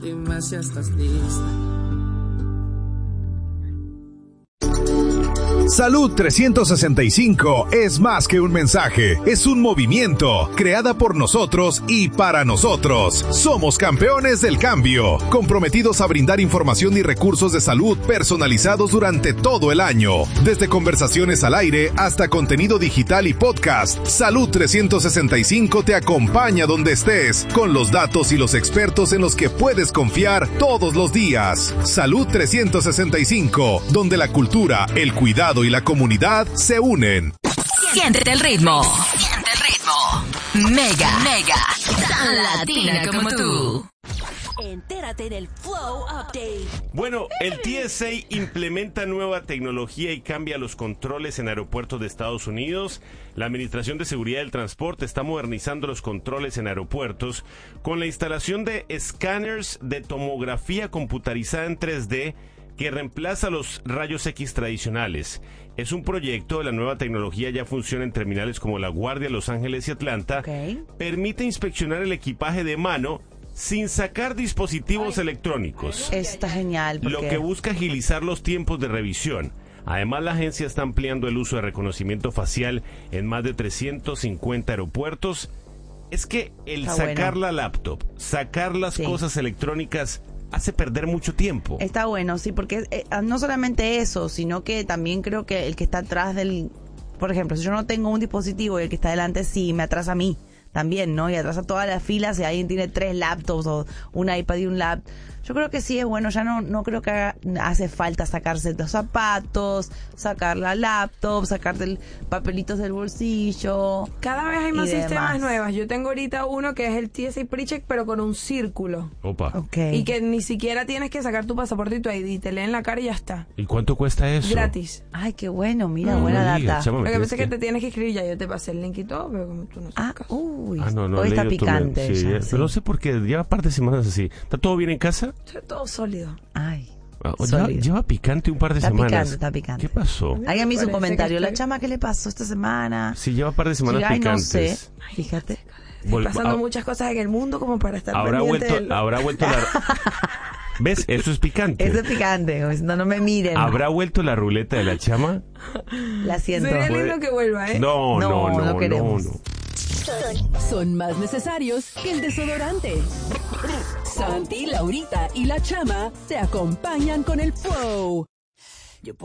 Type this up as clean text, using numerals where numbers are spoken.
Dime si estás lista. Salud 365 es más que un mensaje, es un movimiento, creada por nosotros y para nosotros. Somos campeones del cambio, comprometidos a brindar información y recursos de salud personalizados durante todo el año. Desde conversaciones al aire hasta contenido digital y podcast, Salud 365 te acompaña donde estés, con los datos y los expertos en los que puedes confiar todos los días. Salud 365, donde la cultura, el cuidado y la comunidad se unen. Siéntete el ritmo. Siente el ritmo. Mega, tan latina como tú. Entérate del Flow Update. Bueno, el TSA implementa nueva tecnología y cambia los controles en aeropuertos de Estados Unidos. La Administración de Seguridad del Transporte está modernizando los controles en aeropuertos con la instalación de escáneres de tomografía computarizada en 3D que reemplaza los rayos X tradicionales. Es un proyecto, la nueva tecnología ya funciona en terminales como La Guardia, Los Ángeles y Atlanta. Okay. Permite inspeccionar el equipaje de mano sin sacar dispositivos electrónicos. Está genial. Lo que busca agilizar los tiempos de revisión. Además, la agencia está ampliando el uso de reconocimiento facial en más de 350 aeropuertos. Es que el está sacar bueno. la laptop, sacar las cosas electrónicas, hace perder mucho tiempo. Está bueno, sí, porque no solamente eso, sino que también creo que el que está atrás del... Por ejemplo, si yo no tengo un dispositivo y el que está delante sí, me atrasa a mí también, ¿no? Y atrasa toda la fila si alguien tiene 3 laptops o un iPad y un lap. Yo creo que sí es bueno, ya no creo que hace falta sacarse los zapatos, sacar la laptop, sacarte papelitos del bolsillo. Cada vez hay más sistemas demás. nuevos. Yo tengo ahorita uno que es el TSA PreCheck, pero con un círculo. Opa. Okay. Y que ni siquiera tienes que sacar tu pasaporte y tu ID. Te leen la cara y ya está. ¿Y cuánto cuesta eso? Gratis. Ay, qué bueno, mira, No buena digas, data. chama, Lo me que tienes pasa es que te tienes que escribir ya. Yo te pasé el link y todo, pero como tú no sacas. Uy, no hoy está leí tu picante. sí, ya, sí. Pero no sé por qué, lleva un par de semanas así. ¿Está todo bien en casa? Está todo sólido. Ay, Lleva picante un par de está semanas. picante, está picante. ¿Qué pasó? Alguien me hizo un Parece comentario. que La estoy- chama, ¿qué le pasó esta semana? Sí, lleva un par de semanas Ay, no picantes. sé. Fíjate. Pasando muchas cosas en el mundo como para estar Habrá pendiente vuelto la... ¿Ves? Eso es picante. Eso es picante. No me miren. ¿Habrá vuelto la ruleta de la chama? La siento. Sería lindo que vuelva, ¿eh? No queremos. Son más necesarios que el desodorante. Santi, Laurita y la Chama te acompañan con el Flow.